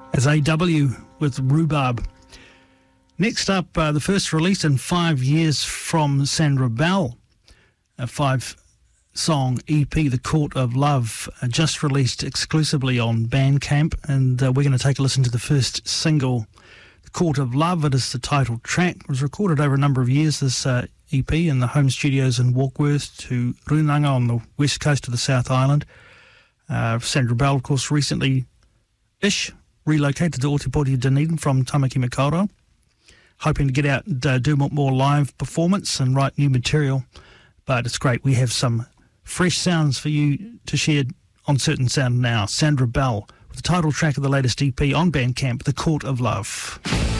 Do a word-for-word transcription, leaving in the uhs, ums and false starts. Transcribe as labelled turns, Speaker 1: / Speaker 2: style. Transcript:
Speaker 1: As A W with Rhubarb. Next up, uh, the first release in five years from Sandra Bell, a five-song E P, The Court of Love, uh, just released exclusively on Bandcamp, and uh, we're going to take a listen to the first single, The Court of Love. It is the title track. It was recorded over a number of years, this uh, E P, in the home studios in Warkworth to Runanga on the west coast of the South Island. Uh, Sandra Bell, of course, recently-ish relocated to Ōtepoti Dunedin from Tamaki Makaurau, hoping to get out and uh, do more live performance and write new material. But it's great. We have some fresh sounds for you to share on Certain Sound now. Sandra Bell with the title track of the latest E P on Bandcamp, The Court of Love.